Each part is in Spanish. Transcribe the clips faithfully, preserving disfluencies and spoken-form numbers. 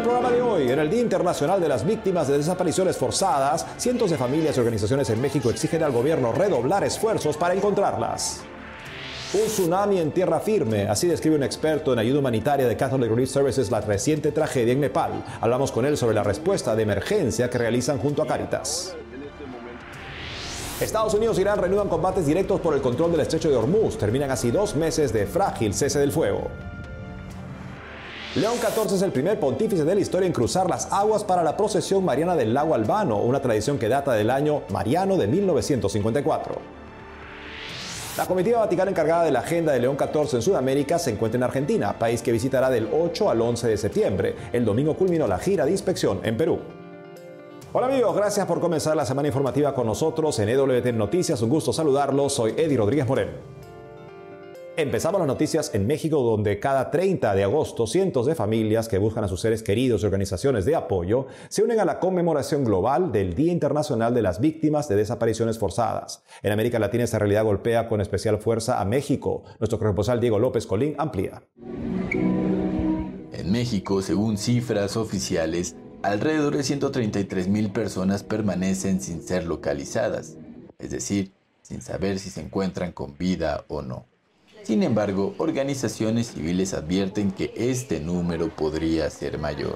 el programa de hoy, en el Día Internacional de las Víctimas de Desapariciones Forzadas, cientos de familias y organizaciones en México exigen al gobierno redoblar esfuerzos para encontrarlas. Un tsunami en tierra firme, así describe un experto en ayuda humanitaria de Catholic Relief Services la reciente tragedia en Nepal. Hablamos con él sobre la respuesta de emergencia que realizan junto a Cáritas. Estados Unidos e Irán reanudan combates directos por el control del estrecho de Hormuz. Terminan así dos meses de frágil cese del fuego. León catorce es el primer pontífice de la historia en cruzar las aguas para la procesión mariana del lago Albano, una tradición que data del año mariano de mil novecientos cincuenta y cuatro. La comitiva vaticana encargada de la agenda de León catorce en Sudamérica se encuentra en Argentina, país que visitará del ocho al once de septiembre. El domingo culminó la gira de inspección en Perú. Hola amigos, gracias por comenzar la semana informativa con nosotros en E W T N Noticias. Un gusto saludarlos, soy Eddie Rodríguez Moreno. Empezamos las noticias en México, donde cada treinta de agosto cientos de familias que buscan a sus seres queridos y organizaciones de apoyo se unen a la conmemoración global del Día Internacional de las Víctimas de Desapariciones Forzadas. En América Latina esta realidad golpea con especial fuerza a México. Nuestro corresponsal Diego López Colín amplía. En México, según cifras oficiales, alrededor de ciento treinta y tres mil personas permanecen sin ser localizadas, es decir, sin saber si se encuentran con vida o no. Sin embargo, organizaciones civiles advierten que este número podría ser mayor.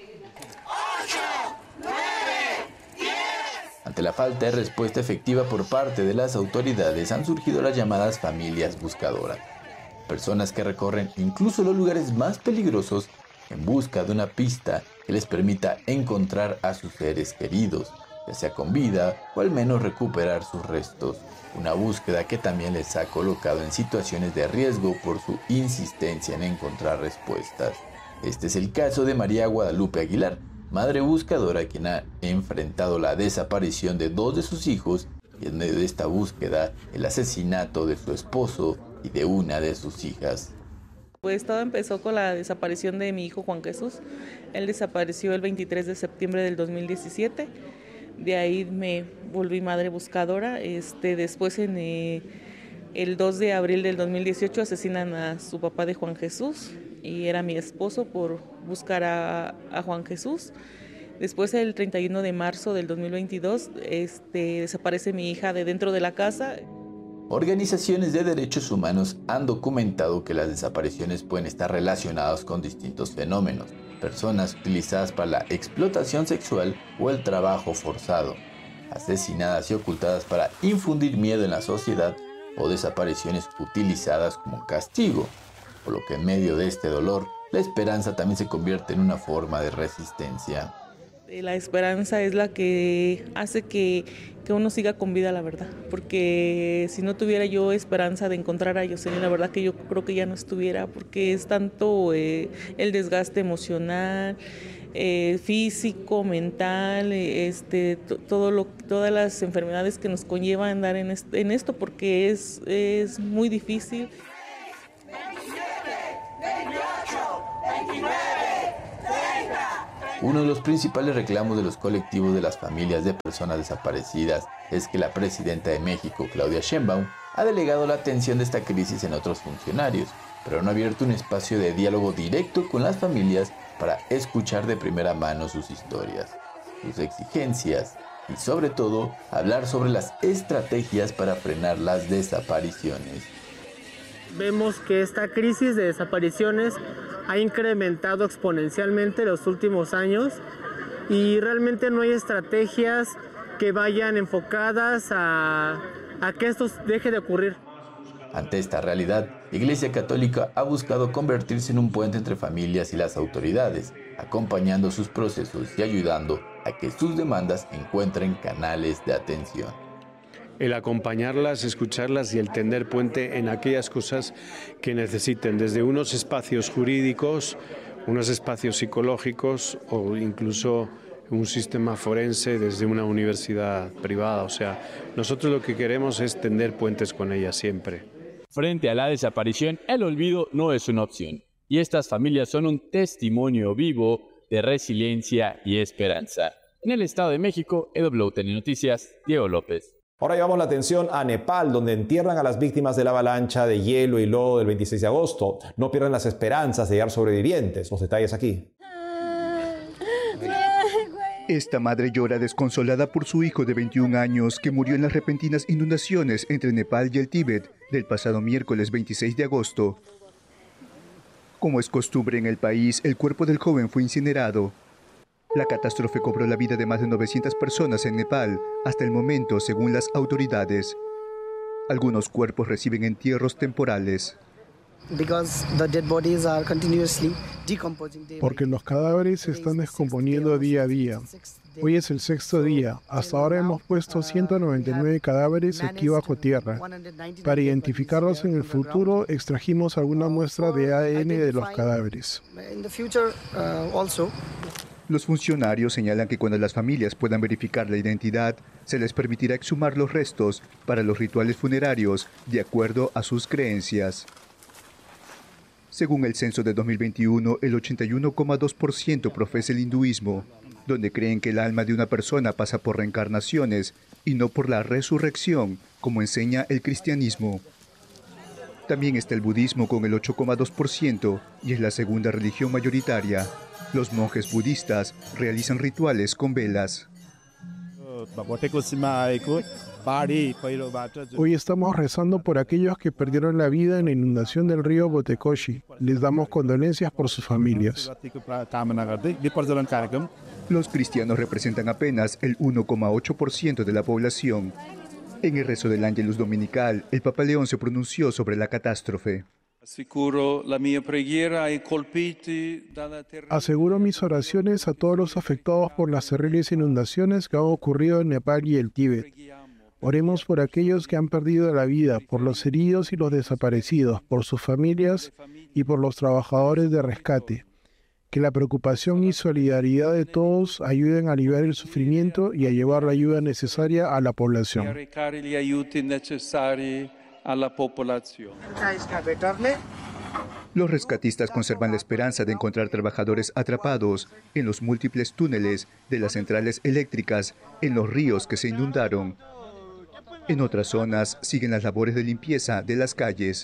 Ante la falta de respuesta efectiva por parte de las autoridades, han surgido las llamadas familias buscadoras. Personas que recorren incluso los lugares más peligrosos en busca de una pista que les permita encontrar a sus seres queridos, ya sea con vida o al menos recuperar sus restos. Una búsqueda que también les ha colocado en situaciones de riesgo por su insistencia en encontrar respuestas. Este es el caso de María Guadalupe Aguilar, madre buscadora quien ha enfrentado la desaparición de dos de sus hijos y en medio de esta búsqueda el asesinato de su esposo y de una de sus hijas. Pues todo empezó con la desaparición de mi hijo Juan Jesús. Él desapareció el veintitrés de septiembre del dos mil diecisiete. De ahí me volví madre buscadora. Este, después, en eh, el dos de abril del dos mil dieciocho, asesinan a su papá de Juan Jesús y era mi esposo por buscar a, a Juan Jesús. Después, el treinta y uno de marzo del dos mil veintidós, este, desaparece mi hija de dentro de la casa. Organizaciones de derechos humanos han documentado que las desapariciones pueden estar relacionadas con distintos fenómenos. Personas utilizadas para la explotación sexual o el trabajo forzado, asesinadas y ocultadas para infundir miedo en la sociedad o desapariciones utilizadas como castigo, por lo que en medio de este dolor, la esperanza también se convierte en una forma de resistencia. La esperanza es la que hace que, que uno siga con vida, la verdad, porque si no tuviera yo esperanza de encontrar a Yoselin, la verdad que yo creo que ya no estuviera, porque es tanto eh, el desgaste emocional, eh, físico, mental, eh, este, to, todo lo, todas las enfermedades que nos conlleva andar en, est- en esto, porque es, es muy difícil. Uno de los principales reclamos de los colectivos de las familias de personas desaparecidas es que la presidenta de México, Claudia Sheinbaum, ha delegado la atención de esta crisis en otros funcionarios, pero no ha abierto un espacio de diálogo directo con las familias para escuchar de primera mano sus historias, sus exigencias y sobre todo hablar sobre las estrategias para frenar las desapariciones. Vemos que esta crisis de desapariciones ha incrementado exponencialmente en los últimos años y realmente no hay estrategias que vayan enfocadas a, a que esto deje de ocurrir. Ante esta realidad, la Iglesia Católica ha buscado convertirse en un puente entre familias y las autoridades, acompañando sus procesos y ayudando a que sus demandas encuentren canales de atención. El acompañarlas, escucharlas y el tender puente en aquellas cosas que necesiten, desde unos espacios jurídicos, unos espacios psicológicos o incluso un sistema forense desde una universidad privada. O sea, nosotros lo que queremos es tender puentes con ellas siempre. Frente a la desaparición, el olvido no es una opción. Y estas familias son un testimonio vivo de resiliencia y esperanza. En el Estado de México, E W T N Noticias, Diego López. Ahora llevamos la atención a Nepal, donde entierran a las víctimas de la avalancha de hielo y lodo del veintiséis de agosto. No pierdan las esperanzas de llegar sobrevivientes. Los detalles aquí. Esta madre llora desconsolada por su hijo de veintiún años que murió en las repentinas inundaciones entre Nepal y el Tíbet del pasado miércoles veintiséis de agosto. Como es costumbre en el país, el cuerpo del joven fue incinerado. La catástrofe cobró la vida de más de novecientas personas en Nepal hasta el momento, según las autoridades. Algunos cuerpos reciben entierros temporales. Porque los cadáveres se están descomponiendo día a día. Hoy es el sexto día. Hasta ahora hemos puesto ciento noventa y nueve cadáveres aquí bajo tierra. Para identificarlos en el futuro, extrajimos alguna muestra de A D N de los cadáveres. Los funcionarios señalan que cuando las familias puedan verificar la identidad, se les permitirá exhumar los restos para los rituales funerarios de acuerdo a sus creencias. Según el censo de dos mil veintiuno, el ochenta y uno coma dos por ciento profesa el hinduismo, donde creen que el alma de una persona pasa por reencarnaciones y no por la resurrección, como enseña el cristianismo. También está el budismo con el ocho coma dos por ciento y es la segunda religión mayoritaria. Los monjes budistas realizan rituales con velas. Hoy estamos rezando por aquellos que perdieron la vida en la inundación del río Botekoshi. Les damos condolencias por sus familias. Los cristianos representan apenas el uno coma ocho por ciento de la población. En el rezo del Ángelus Dominical, el Papa León se pronunció sobre la catástrofe. Aseguro mis oraciones a todos los afectados por las terribles inundaciones que han ocurrido en Nepal y el Tíbet. Oremos por aquellos que han perdido la vida, por los heridos y los desaparecidos, por sus familias y por los trabajadores de rescate. Que la preocupación y solidaridad de todos ayuden a aliviar el sufrimiento y a llevar la ayuda necesaria a la población. Los rescatistas conservan la esperanza de encontrar trabajadores atrapados en los múltiples túneles de las centrales eléctricas en los ríos que se inundaron. En otras zonas siguen las labores de limpieza de las calles.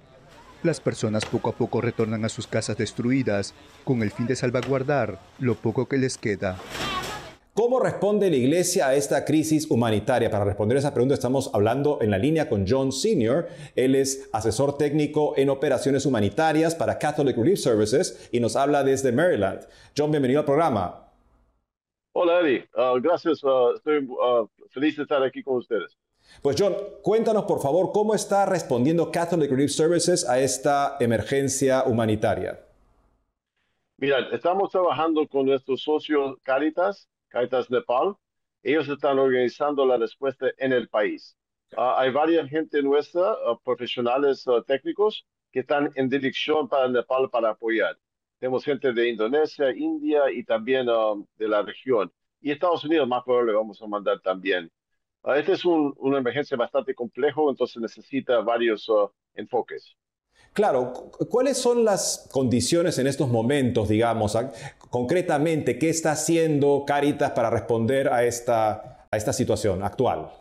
Las personas poco a poco retornan a sus casas destruidas con el fin de salvaguardar lo poco que les queda. ¿Cómo responde la Iglesia a esta crisis humanitaria? Para responder esa pregunta estamos hablando en la línea con John Senior Él es asesor técnico en operaciones humanitarias para Catholic Relief Services y nos habla desde Maryland. John, bienvenido al programa. Hola, Eddie. Uh, gracias. Uh, estoy uh, feliz de estar aquí con ustedes. Pues John, cuéntanos por favor cómo está respondiendo Catholic Relief Services a esta emergencia humanitaria. Mira, estamos trabajando con nuestros socios Caritas, Caritas Nepal. Ellos están organizando la respuesta en el país. Uh, hay varias gente nuestra, uh, profesionales uh, técnicos, que están en dirección para Nepal para apoyar. Tenemos gente de Indonesia, India y también uh, de la región. Y Estados Unidos más probable vamos a mandar también. Uh, esta es un, una emergencia bastante compleja, entonces necesita varios uh, enfoques. Claro, ¿cuáles son las condiciones en estos momentos, digamos, concretamente, qué está haciendo Caritas para responder a esta, a esta situación actual?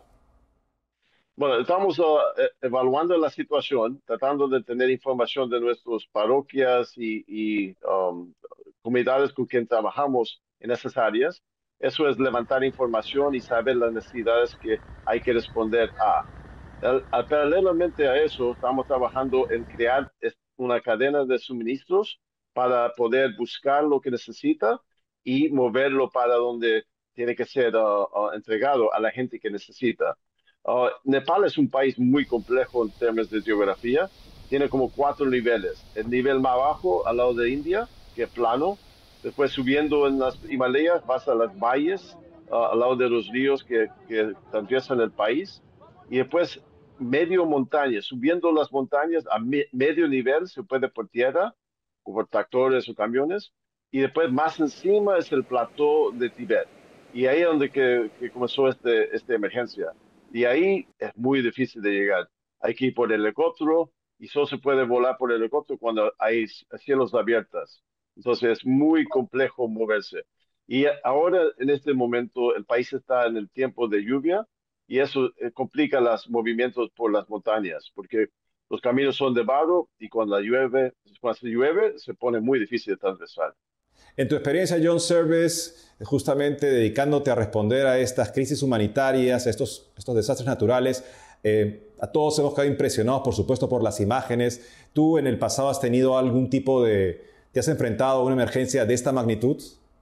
Bueno, estamos uh, evaluando la situación, tratando de tener información de nuestras parroquias y, y um, comunidades con quien trabajamos en esas áreas. Eso es levantar información y saber las necesidades que hay que responder a. Al, al, paralelamente a eso, estamos trabajando en crear una cadena de suministros para poder buscar lo que necesita y moverlo para donde tiene que ser uh, uh, entregado a la gente que necesita. Uh, Nepal es un país muy complejo en términos de geografía. Tiene como cuatro niveles. El nivel más bajo, al lado de India, que es plano. Después subiendo en las Himalayas, vas a las valles, uh, al lado de los ríos que, que atraviesan el país. Y después medio montaña, subiendo las montañas a me medio nivel, se puede por tierra, o por tractores o camiones. Y después más encima es el plató de Tíbet. Y ahí es donde que, que comenzó este, esta emergencia. Y ahí es muy difícil de llegar. Hay que ir por helicóptero y solo se puede volar por helicóptero cuando hay cielos abiertos. Entonces es muy complejo moverse. Y ahora, en este momento, el país está en el tiempo de lluvia y eso eh, complica los movimientos por las montañas, porque los caminos son de barro y cuando llueve, cuando se llueve, se pone muy difícil de atravesar. En tu experiencia, John Service, justamente dedicándote a responder a estas crisis humanitarias, a estos, estos desastres naturales, eh, a todos hemos quedado impresionados, por supuesto, por las imágenes. ¿Tú en el pasado has tenido algún tipo de... ¿Te has enfrentado a una emergencia de esta magnitud?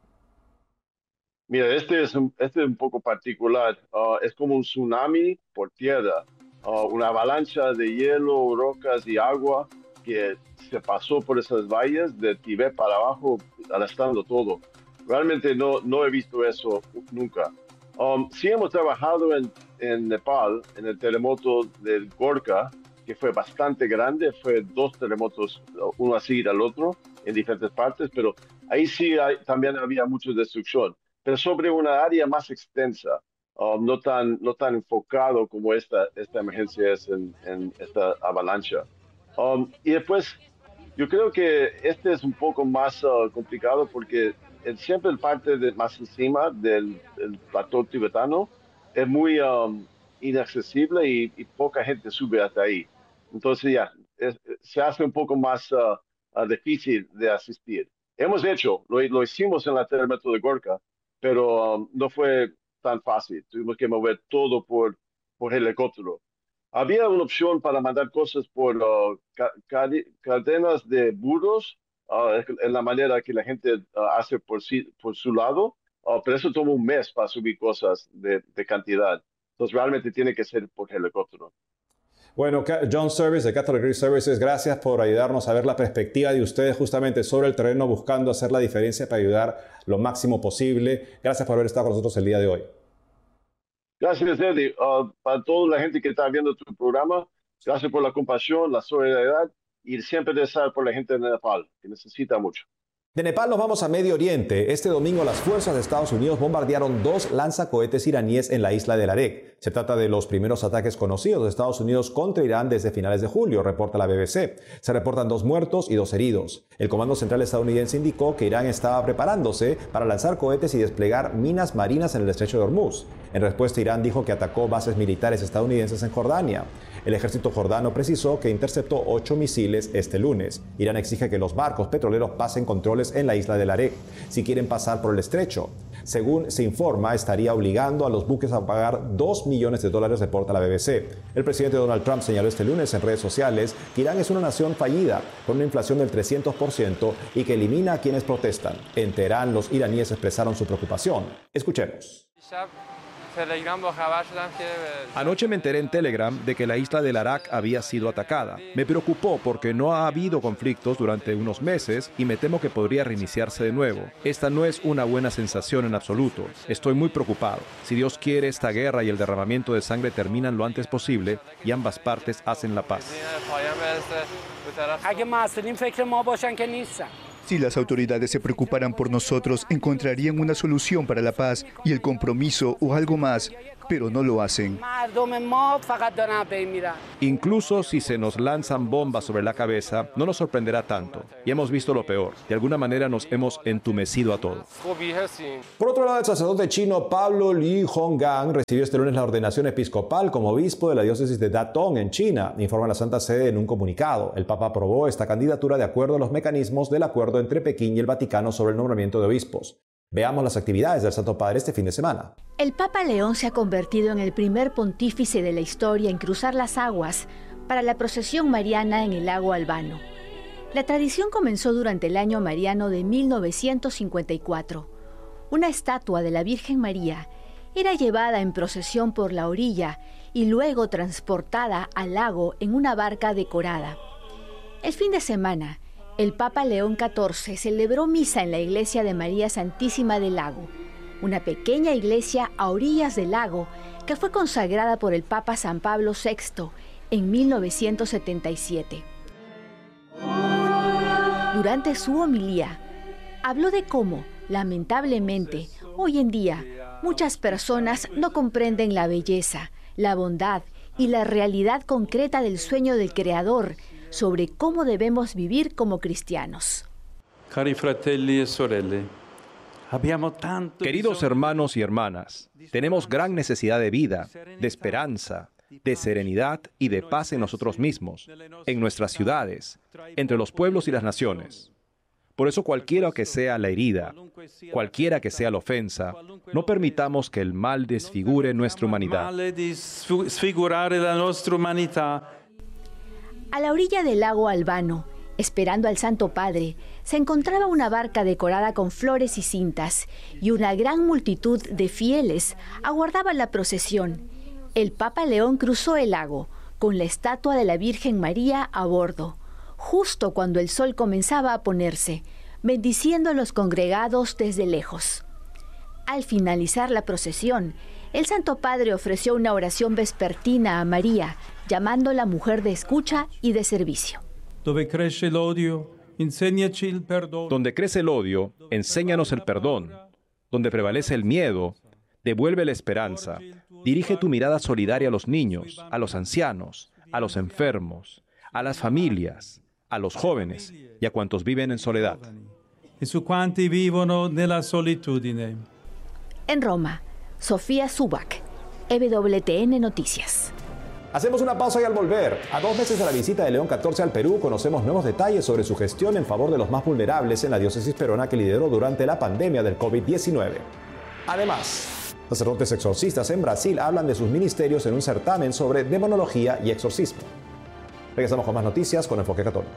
Mira, este es un, este es un poco particular. Uh, es como un tsunami por tierra, uh, una avalancha de hielo, rocas y agua que se pasó por esas valles de Tibet para abajo, arrastrando todo. Realmente no, no he visto eso nunca. Um, sí hemos trabajado en, en Nepal, en el terremoto del Gorkha, que fue bastante grande, fue dos terremotos, uno así y el otro, en diferentes partes, pero ahí sí hay, también había mucha destrucción, pero sobre una área más extensa, um, no, tan, no tan enfocado como esta, esta emergencia es en, en esta avalancha. Um, y después, yo creo que este es un poco más uh, complicado porque el, siempre el parte de, más encima del, del plató tibetano es muy um, inaccesible y, y poca gente sube hasta ahí. Entonces ya, es, se hace un poco más uh, uh, difícil de asistir. Hemos hecho, lo, lo hicimos en la terremoto de Gorkha, pero um, no fue tan fácil. Tuvimos que mover todo por, por helicóptero. Había una opción para mandar cosas por uh, ca cadenas de burros, uh, en la manera que la gente uh, hace por, sí, por su lado, uh, pero eso toma un mes para subir cosas de, de cantidad. Entonces realmente tiene que ser por helicóptero. Bueno, John Service de Catholic Relief Services, gracias por ayudarnos a ver la perspectiva de ustedes justamente sobre el terreno, buscando hacer la diferencia para ayudar lo máximo posible. Gracias por haber estado con nosotros el día de hoy. Gracias, Eddie. Uh, para toda la gente que está viendo tu programa, gracias por la compasión, la solidaridad y siempre desear por la gente de Nepal, que necesita mucho. De Nepal nos vamos a Medio Oriente. Este domingo las fuerzas de Estados Unidos bombardearon dos lanzacohetes iraníes en la isla de Larek. Se trata de los primeros ataques conocidos de Estados Unidos contra Irán desde finales de julio, reporta la B B C. Se reportan dos muertos y dos heridos. El Comando Central estadounidense indicó que Irán estaba preparándose para lanzar cohetes y desplegar minas marinas en el estrecho de Hormuz. En respuesta, Irán dijo que atacó bases militares estadounidenses en Jordania. El ejército jordano precisó que interceptó ocho misiles este lunes. Irán exige que los barcos petroleros pasen controles en la isla de Larek si quieren pasar por el estrecho. Según se informa, estaría obligando a los buques a pagar dos millones de dólares, reporta la B B C. El presidente Donald Trump señaló este lunes en redes sociales que Irán es una nación fallida, con una inflación del trescientos por ciento y que elimina a quienes protestan. En Teherán, los iraníes expresaron su preocupación. Escuchemos. Anoche me enteré en Telegram de que la isla de Larak había sido atacada. Me preocupó porque no ha habido conflictos durante unos meses y me temo que podría reiniciarse de nuevo. Esta no es una buena sensación en absoluto. Estoy muy preocupado. Si Dios quiere, esta guerra y el derramamiento de sangre terminan lo antes posible y ambas partes hacen la paz. Si las autoridades se preocuparan por nosotros, encontrarían una solución para la paz y el compromiso o algo más, pero no lo hacen. Incluso si se nos lanzan bombas sobre la cabeza, no nos sorprenderá tanto. Y hemos visto lo peor. De alguna manera nos hemos entumecido a todos. Por otro lado, el sacerdote chino Pablo Li Honggang recibió este lunes la ordenación episcopal como obispo de la diócesis de Datong en China, informa la Santa Sede en un comunicado. El Papa aprobó esta candidatura de acuerdo a los mecanismos del acuerdo entre Pekín y el Vaticano sobre el nombramiento de obispos. Veamos las actividades del Santo Padre este fin de semana. El Papa León se ha convertido en el primer pontífice de la historia en cruzar las aguas para la procesión mariana en el lago Albano. La tradición comenzó durante el año mariano de mil novecientos cincuenta y cuatro. Una estatua de la Virgen María era llevada en procesión por la orilla y luego transportada al lago en una barca decorada. El fin de semana, el Papa León catorce celebró misa en la iglesia de María Santísima del Lago, una pequeña iglesia a orillas del lago que fue consagrada por el Papa San Pablo sexto en mil novecientos setenta y siete. Durante su homilía, habló de cómo, lamentablemente, hoy en día, muchas personas no comprenden la belleza, la bondad y la realidad concreta del sueño del Creador sobre cómo debemos vivir como cristianos. Queridos hermanos y hermanas, tenemos gran necesidad de vida, de esperanza, de serenidad y de paz en nosotros mismos, en nuestras ciudades, entre los pueblos y las naciones. Por eso cualquiera que sea la herida, cualquiera que sea la ofensa, no permitamos que el mal desfigure nuestra humanidad. A la orilla del lago Albano, esperando al Santo Padre, se encontraba una barca decorada con flores y cintas, y una gran multitud de fieles aguardaba la procesión. El Papa León cruzó el lago, con la estatua de la Virgen María a bordo, justo cuando el sol comenzaba a ponerse, bendiciendo a los congregados desde lejos. Al finalizar la procesión, el Santo Padre ofreció una oración vespertina a María, llamándola mujer de escucha y de servicio. Donde crece el odio, enséñaci el perdón. Donde crece el odio, enséñanos el perdón. Donde prevalece el miedo, devuelve la esperanza. Dirige tu mirada solidaria a los niños, a los ancianos, a los enfermos, a las familias, a los jóvenes y a cuantos viven en soledad. E su quanti vivono nella solitudine. En Roma, Sofía Zubac, E W T N Noticias. Hacemos una pausa y al volver, a dos meses de la visita de León catorce al Perú, conocemos nuevos detalles sobre su gestión en favor de los más vulnerables en la diócesis peruana que lideró durante la pandemia del COVID diecinueve. Además, sacerdotes exorcistas en Brasil hablan de sus ministerios en un certamen sobre demonología y exorcismo. Regresamos con más noticias con Enfoque Católico.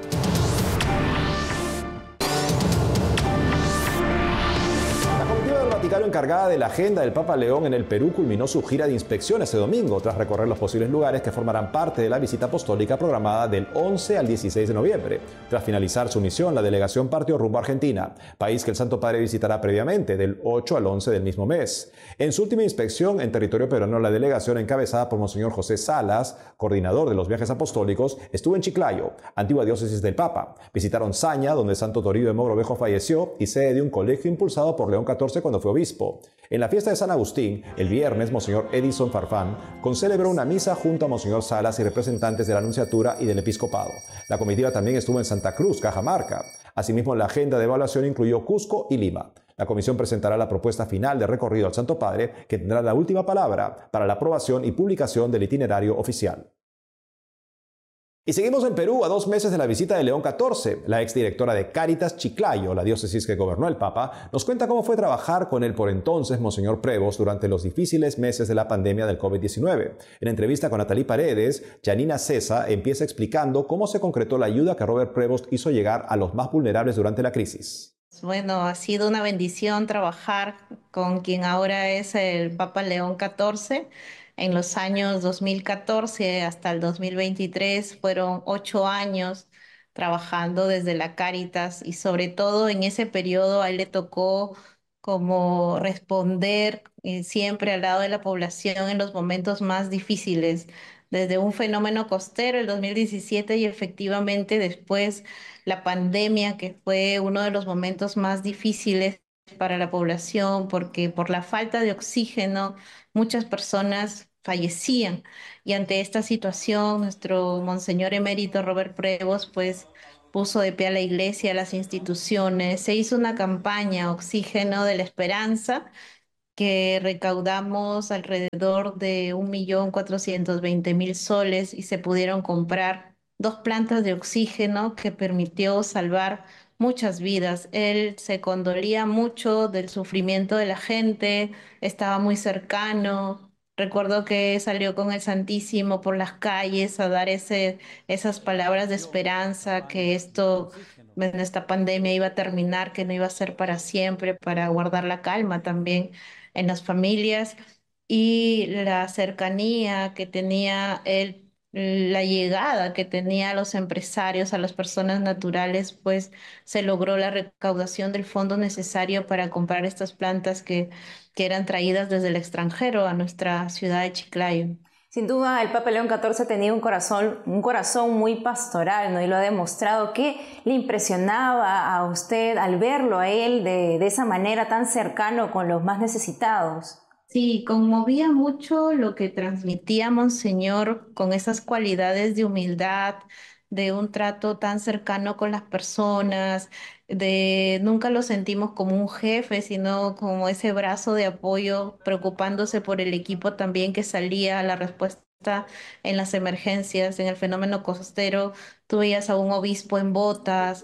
La Vaticano encargada de la agenda del Papa León en el Perú culminó su gira de inspección este domingo tras recorrer los posibles lugares que formarán parte de la visita apostólica programada del once al dieciséis de noviembre. Tras finalizar su misión, la delegación partió rumbo a Argentina, país que el Santo Padre visitará previamente del ocho al once del mismo mes. En su última inspección en territorio peruano, la delegación encabezada por Monseñor José Salas, coordinador de los viajes apostólicos, estuvo en Chiclayo, antigua diócesis del Papa. Visitaron Saña, donde Santo Toribio de Mogrovejo falleció, y sede de un colegio impulsado por León catorce cuando fue obispo. En la fiesta de San Agustín, el viernes, Monseñor Edison Farfán concelebró una misa junto a Monseñor Salas y representantes de la Nunciatura y del Episcopado. La comitiva también estuvo en Santa Cruz, Cajamarca. Asimismo, la agenda de evaluación incluyó Cusco y Lima. La comisión presentará la propuesta final de recorrido al Santo Padre, que tendrá la última palabra para la aprobación y publicación del itinerario oficial. Y seguimos en Perú a dos meses de la visita de León catorce. La exdirectora de Cáritas Chiclayo, la diócesis que gobernó el Papa, nos cuenta cómo fue trabajar con el por entonces Monseñor Prevost durante los difíciles meses de la pandemia del COVID diecinueve. En entrevista con Natalie Paredes, Janina Cesa empieza explicando cómo se concretó la ayuda que Robert Prevost hizo llegar a los más vulnerables durante la crisis. Bueno, ha sido una bendición trabajar con quien ahora es el Papa León catorce. En los años dos mil catorce hasta el dos mil veintitrés fueron ocho años trabajando desde la Cáritas y sobre todo en ese periodo a él le tocó como responder eh, siempre al lado de la población en los momentos más difíciles, desde un fenómeno costero el dos mil diecisiete y efectivamente después la pandemia, que fue uno de los momentos más difíciles para la población porque por la falta de oxígeno muchas personas fallecían y ante esta situación nuestro monseñor emérito Robert Prevost pues puso de pie a la iglesia, a las instituciones, se hizo una campaña Oxígeno de la Esperanza que recaudamos alrededor de un millón cuatrocientos veinte mil soles y se pudieron comprar dos plantas de oxígeno que permitió salvar muchas vidas. Él se condolía mucho del sufrimiento de la gente, estaba muy cercano. Recuerdo que salió con el Santísimo por las calles a dar ese, esas palabras de esperanza, que esto, bueno, esta pandemia iba a terminar, que no iba a ser para siempre, para guardar la calma también en las familias y la cercanía que tenía él, la llegada que tenía a los empresarios, a las personas naturales, pues se logró la recaudación del fondo necesario para comprar estas plantas que, que eran traídas desde el extranjero a nuestra ciudad de Chiclayo. Sin duda, el Papa León catorce tenía un corazón, un corazón muy pastoral, ¿no? Y lo ha demostrado. ¿Qué le impresionaba a usted al verlo a él de, de esa manera tan cercano con los más necesitados? Sí, conmovía mucho lo que transmitía Monseñor con esas cualidades de humildad, de un trato tan cercano con las personas, de nunca lo sentimos como un jefe, sino como ese brazo de apoyo, preocupándose por el equipo también que salía a la respuesta en las emergencias, en el fenómeno costero. Tú veías a un obispo en botas,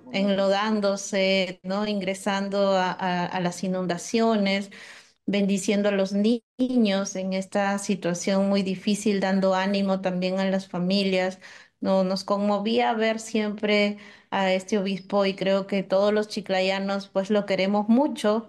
enlodándose, ¿no? Ingresando a, a, a las inundaciones, bendiciendo a los ni- niños en esta situación muy difícil, dando ánimo también a las familias. No, nos conmovía ver siempre a este obispo y creo que todos los chiclayanos pues lo queremos mucho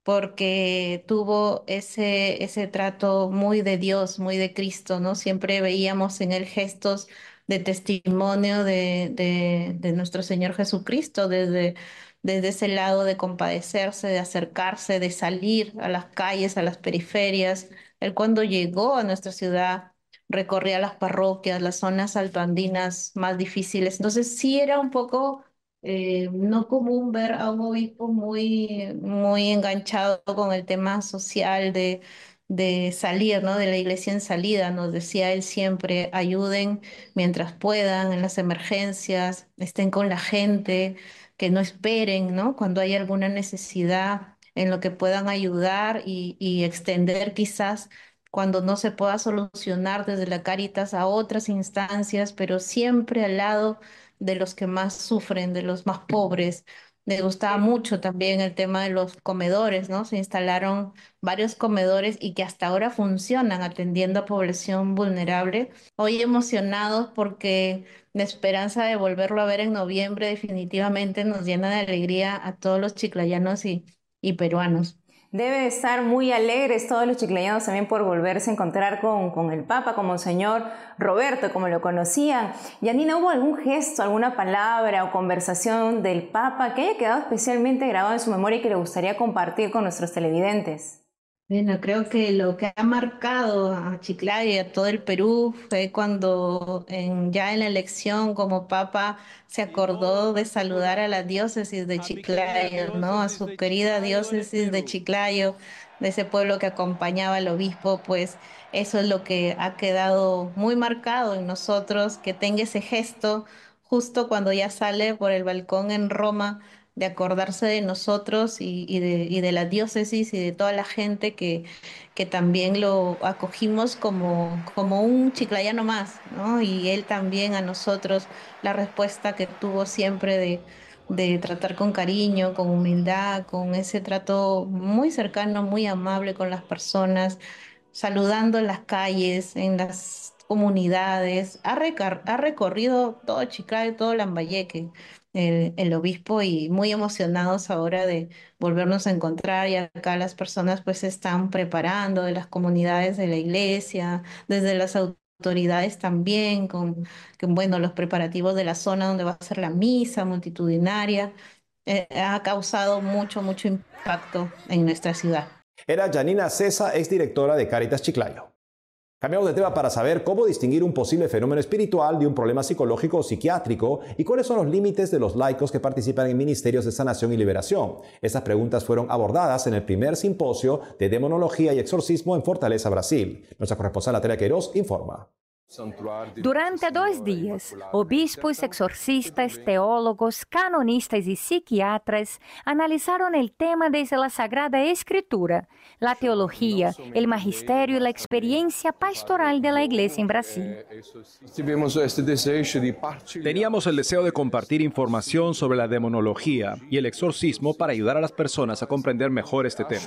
porque tuvo ese, ese trato muy de Dios, muy de Cristo, ¿no? Siempre veíamos en él gestos de testimonio de, de, de nuestro Señor Jesucristo, desde, desde ese lado de compadecerse, de acercarse, de salir a las calles, a las periferias. Él cuando llegó a nuestra ciudad recorría las parroquias, las zonas altoandinas más difíciles. Entonces sí era un poco eh, no común ver a un obispo muy, muy enganchado con el tema social de, de salir, ¿no? De la iglesia en salida. Nos decía él siempre, ayuden mientras puedan en las emergencias, estén con la gente, que no esperen, ¿no? Cuando hay alguna necesidad en lo que puedan ayudar y, y extender quizás cuando no se pueda solucionar desde la Cáritas a otras instancias, pero siempre al lado de los que más sufren, de los más pobres. Me gustaba mucho también el tema de los comedores, ¿no? Se instalaron varios comedores y que hasta ahora funcionan atendiendo a población vulnerable. Hoy emocionados porque la esperanza de volverlo a ver en noviembre definitivamente nos llena de alegría a todos los chiclayanos y, y peruanos. Deben estar muy alegres todos los chiclayanos también por volverse a encontrar con, con el Papa, con Monseñor Roberto, como lo conocían. Yanina, ¿hubo algún gesto, alguna palabra o conversación del Papa que haya quedado especialmente grabado en su memoria y que le gustaría compartir con nuestros televidentes? Bueno, creo que lo que ha marcado a Chiclayo y a todo el Perú fue cuando en, ya en la elección como Papa se acordó de saludar a la diócesis de Chiclayo, ¿no? A su querida diócesis de Chiclayo, de ese pueblo que acompañaba al obispo, pues eso es lo que ha quedado muy marcado en nosotros, que tenga ese gesto justo cuando ya sale por el balcón en Roma de acordarse de nosotros y, y de, y de la diócesis y de toda la gente que, que también lo acogimos como, como un chiclayano más, ¿no? Y él también a nosotros, la respuesta que tuvo siempre de, de tratar con cariño, con humildad, con ese trato muy cercano, muy amable con las personas, saludando en las calles, en las comunidades. Ha, recar- ha recorrido todo Chiclayo, todo Lambayeque el, el obispo y muy emocionados ahora de volvernos a encontrar y acá las personas pues se están preparando de las comunidades de la iglesia, desde las autoridades también, con, con bueno, los preparativos de la zona donde va a ser la misa multitudinaria. Eh, ha causado mucho, mucho impacto en nuestra ciudad. Era Yanina Cesa, exdirectora de Cáritas Chiclayo. Cambiamos de tema para saber cómo distinguir un posible fenómeno espiritual de un problema psicológico o psiquiátrico y cuáles son los límites de los laicos que participan en ministerios de sanación y liberación. Estas preguntas fueron abordadas en el primer simposio de demonología y exorcismo en Fortaleza, Brasil. Nuestra corresponsal Natalia Queiroz informa. Durante dois dias, obispos, exorcistas, teólogos, canonistas e psiquiatras analisaram o tema desde a Sagrada Escritura, a teologia, o magistério e a experiência pastoral da Igreja em Brasil. Teníamos el deseo de compartir información sobre la demonología y el exorcismo para ayudar a las personas a comprender mejor este tema.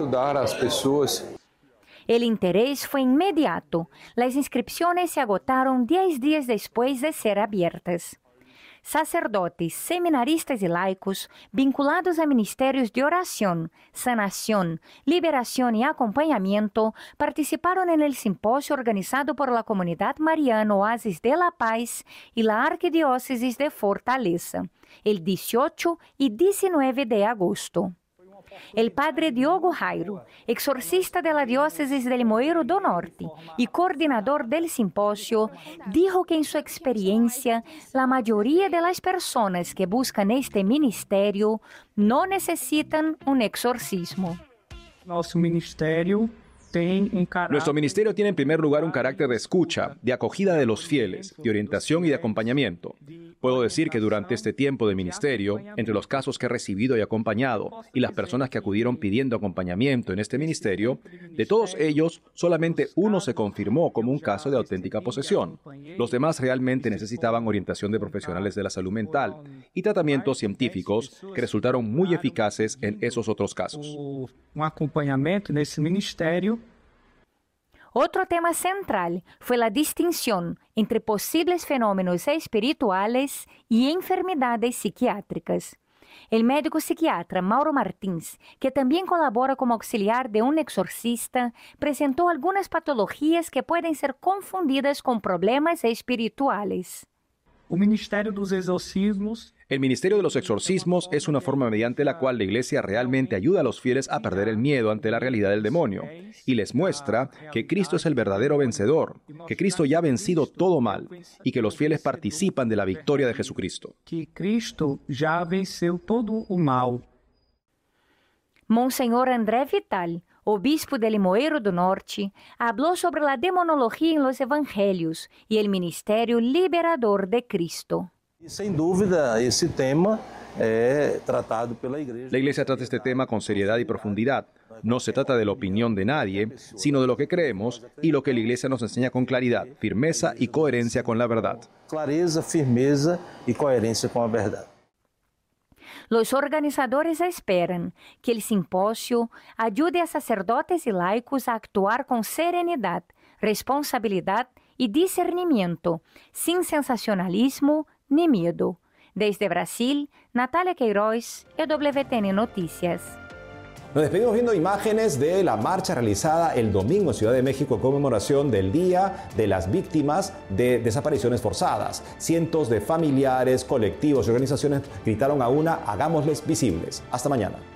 O interesse foi imediato. As inscrições se agotaram dez dias depois de ser abertas. Sacerdotes, seminaristas e laicos, vinculados a ministérios de oração, sanação, liberação e acompanhamento, participaram no simpósio organizado por la Comunidad Mariana Oasis de la Paz e la Arquidiócesis de Fortaleza, el dieciocho e diecinueve de agosto. El padre Diogo Jairo, exorcista de la diócesis del Limoeiro do Norte y coordinador del simposio, dijo que en su experiencia, la mayoría de las personas que buscan este ministerio no necesitan un exorcismo. Nosso ministério Nuestro ministerio tiene en primer lugar un carácter de escucha, de acogida de los fieles, de orientación y de acompañamiento. Puedo decir que durante este tiempo de ministerio, entre los casos que he recibido y acompañado y las personas que acudieron pidiendo acompañamiento en este ministerio, de todos ellos, solamente uno se confirmó como un caso de auténtica posesión. Los demás realmente necesitaban orientación de profesionales de la salud mental y tratamientos científicos que resultaron muy eficaces en esos otros casos. Um acompanhamento nesse ministério. Otro tema central fue la distinción entre posibles fenómenos espirituales y enfermedades psiquiátricas. El médico psiquiatra Mauro Martins, que también colabora como auxiliar de un exorcista, presentó algunas patologías que pueden ser confundidas con problemas espirituales. O Ministério dos Exorcismos. El Ministerio de los Exorcismos es una forma mediante la cual la Iglesia realmente ayuda a los fieles a perder el miedo ante la realidad del demonio y les muestra que Cristo es el verdadero vencedor, que Cristo ya ha vencido todo mal y que los fieles participan de la victoria de Jesucristo. Que Cristo ya venceu todo o mal. Monseñor André Vital, obispo de Limoeiro do Norte, habló sobre la demonología en los evangelios y el ministerio liberador de Cristo. Sem dúvida, esse tema é tratado pela igreja. La Iglesia trata este tema con seriedad y profundidad. No se trata de la opinión de nadie, sino de lo que creemos y lo que la Iglesia nos enseña con claridad, firmeza y coherencia con la verdad. Clareza, firmeza y coherencia con la verdad. Los organizadores esperan que el simposio ayude a sacerdotes y laicos a actuar con serenidad, responsabilidad y discernimiento, sin sensacionalismo ni miedo. Desde Brasil, Natalia Queiroz, E W T N Noticias. Nos despedimos viendo imágenes de la marcha realizada el domingo en Ciudad de México en conmemoración del Día de las Víctimas de Desapariciones Forzadas. Cientos de familiares, colectivos y organizaciones gritaron a una: hagámosles visibles. Hasta mañana.